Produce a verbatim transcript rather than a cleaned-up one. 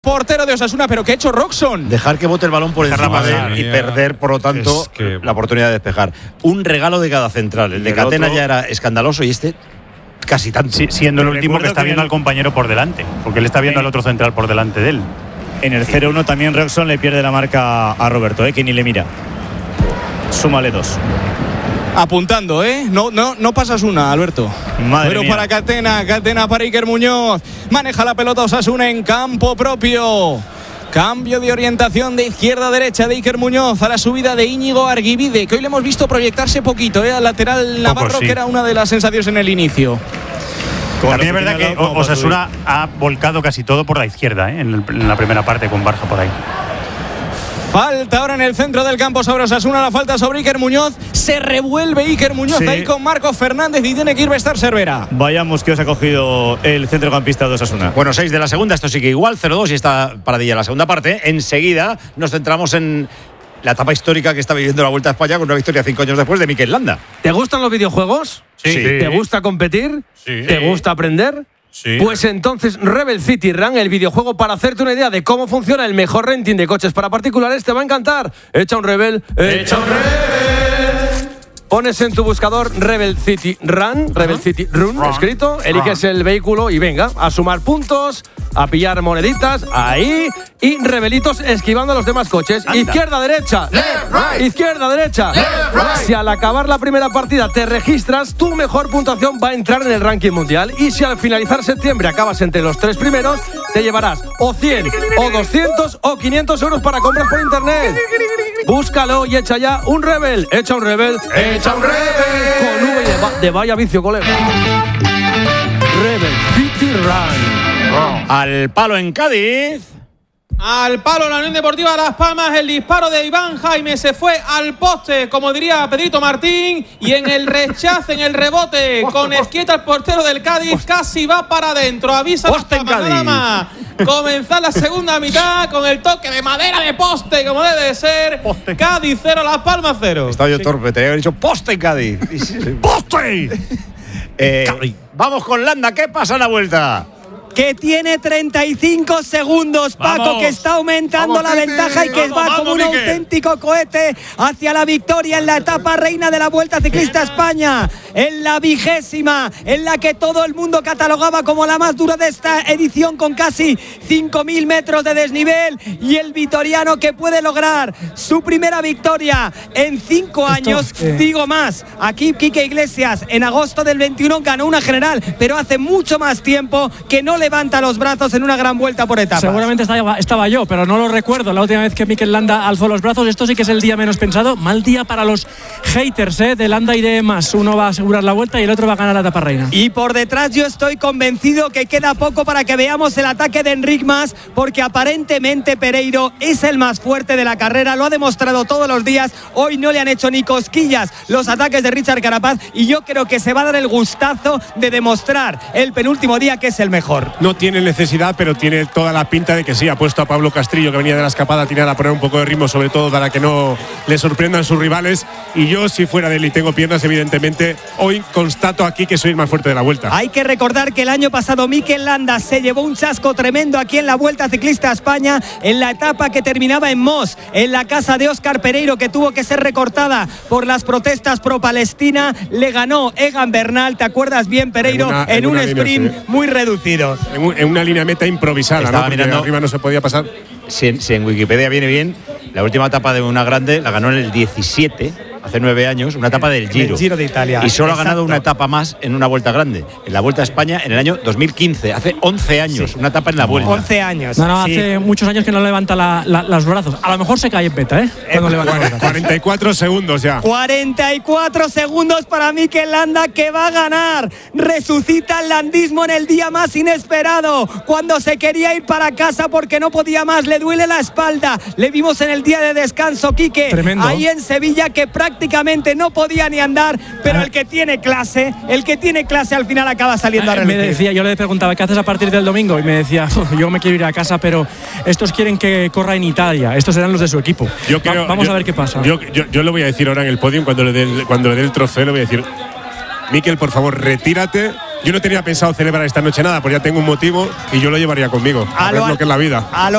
portero de Osasuna, pero ¿qué ha hecho Roxon? Dejar que bote el balón por encima de él y perder, por lo tanto, es que... la oportunidad de despejar. Un regalo de cada central. El de Catena otro... ya era escandaloso y este casi tanto. Sí, siendo el último que está viendo el... al compañero por delante, porque él está viendo sí. al otro central por delante de él. En el cero uno también Roxon le pierde la marca a Roberto, ¿eh? Que ni le mira. Súmale dos. Apuntando, ¿eh? No, no, no pasas una, Alberto. Madre Pero mía. para Catena, Catena para Iker Muñoz. Maneja la pelota Osasuna en campo propio. Cambio de orientación de izquierda a derecha de Iker Muñoz a la subida de Íñigo Arguibide, que hoy le hemos visto proyectarse poquito, ¿eh? Al lateral Navarro, Poco, sí. que era una de las sensaciones en el inicio. También es verdad que Osasuna ha volcado casi todo por la izquierda, ¿eh? en, el, en la primera parte con Barja por ahí. Falta ahora en el centro del campo sobre Osasuna, la falta sobre Iker Muñoz. Se revuelve Iker Muñoz sí. ahí con Marcos Fernández y tiene que ir Bestar Cervera. Vayamos que os ha cogido el centrocampista de Osasuna. Bueno, seis de la segunda, esto sí que igual, cero dos y esta paradilla la segunda parte. Enseguida nos centramos en la etapa histórica que está viviendo la Vuelta a España con una victoria cinco años después de Mikel Landa. ¿Te gustan los videojuegos? Sí. sí. ¿Te gusta competir? Sí. ¿Te gusta aprender? Sí. Pues entonces Rebel City Run, el videojuego para hacerte una idea de cómo funciona el mejor renting de coches para particulares, te va a encantar. Echa un Rebel, echa un Rebel. Pones en tu buscador Rebel City Run, Rebel uh-huh. City Run, Run. escrito, eliges Run. el vehículo y venga, a sumar puntos, a pillar moneditas, ahí, y rebelitos esquivando a los demás coches. Anda. Izquierda, derecha, left, right. izquierda, derecha. Left, right. Si al acabar la primera partida te registras, tu mejor puntuación va a entrar en el ranking mundial. Y si al finalizar septiembre acabas entre los tres primeros, te llevarás o cien, o doscientos, o quinientos euros para compras por internet. Búscalo y echa ya un Rebel. Echa un Rebel. Echa un Rebel. Con V de, va, de vaya vicio, colega. Rebel City Run. Oh. Al palo en Cádiz. Al palo la Unión Deportiva Las Palmas, el disparo de Iván Jaime se fue al poste, como diría Pedrito Martín, y en el rechace, en el rebote, con Esquieta el portero del Cádiz, casi va para adentro. Avisa poste en Cádiz. Nada más. Comenzar la segunda mitad con el toque de madera de poste, como debe ser. Poste. Cádiz cero, Las Palmas cero. Estadio sí. torpe, te había dicho poste en Cádiz. ¡Poste! eh, vamos con Landa, ¿qué pasa en la vuelta? Que tiene treinta y cinco segundos, Paco, vamos, que está aumentando vamos, la ventaja y que vamos, va vamos, como un Miquel. auténtico cohete hacia la victoria en la etapa reina de la Vuelta Ciclista a España, en la vigésima, en la que todo el mundo catalogaba como la más dura de esta edición, con casi cinco mil metros de desnivel, y el vitoriano que puede lograr su primera victoria en cinco años. Esto, eh. Digo más, aquí Quique Iglesias en agosto del veintiuno ganó una general, pero hace mucho más tiempo que no levanta los brazos en una gran vuelta por etapas. Seguramente estaba, estaba yo, pero no lo recuerdo la última vez que Mikel Landa alzó los brazos. Esto sí que es el día menos pensado. Mal día para los haters ¿eh? de Landa y de Mas. Uno va a asegurar la vuelta y el otro va a ganar la etapa reina. Y por detrás yo estoy convencido que queda poco para que veamos el ataque de Enric Mas, porque aparentemente Pereiro es el más fuerte de la carrera, lo ha demostrado todos los días. Hoy no le han hecho ni cosquillas los ataques de Richard Carapaz, y yo creo que se va a dar el gustazo de demostrar el penúltimo día que es el mejor. No tiene necesidad, pero tiene toda la pinta de que sí. Ha puesto a Pablo Castrillo, que venía de la escapada, a tirar a poner un poco de ritmo, sobre todo para que no le sorprendan sus rivales. Y yo, si fuera de él y tengo piernas, evidentemente, hoy constato aquí que soy el más fuerte de la Vuelta. Hay que recordar que el año pasado Mikel Landa se llevó un chasco tremendo aquí en la Vuelta Ciclista a España, en la etapa que terminaba en Mos, en la casa de Óscar Pereiro, que tuvo que ser recortada por las protestas pro-Palestina. Le ganó Egan Bernal, ¿te acuerdas bien, Pereiro? En, una, en, en un sprint línea, sí. muy reducido. En, un, en una línea meta improvisada, Estaba ¿no? Porque mirando, arriba no se podía pasar. Si, si en Wikipedia viene bien, la última etapa de una grande la ganó en el diecisiete, hace nueve años, una etapa del Giro. El Giro de Italia. Y solo Exacto. ha ganado una etapa más en una Vuelta grande, en la Vuelta a España en el año dos mil quince, hace once años, sí. una etapa en la Vuelta. once años. No, no, sí. hace muchos años que no levanta la, la, los brazos. A lo mejor se cae en beta, ¿eh? Cuando levanta cuarenta y cuatro segundos ya. cuarenta y cuatro segundos para Mikel Landa, que va a ganar. Resucita el landismo en el día más inesperado, cuando se quería ir para casa porque no podía más, le duele la espalda. Le vimos en el día de descanso, Quique, Tremendo. ahí en Sevilla, que prácticamente no podía ni andar, pero el que tiene clase, el que tiene clase al final acaba saliendo a relucir. Me decía, yo le preguntaba, ¿qué haces a partir del domingo? Y me decía, yo me quiero ir a casa, pero estos quieren que corra en Italia. Estos serán los de su equipo. Yo creo, Va, vamos yo, a ver qué pasa. Yo, yo, yo lo voy a decir ahora en el podium, cuando le dé el, cuando le dé el trofeo, le voy a decir: Mikel, por favor, retírate. Yo no tenía pensado celebrar esta noche nada, porque ya tengo un motivo y yo lo llevaría conmigo. A, a ver lo, lo que es la vida. A lo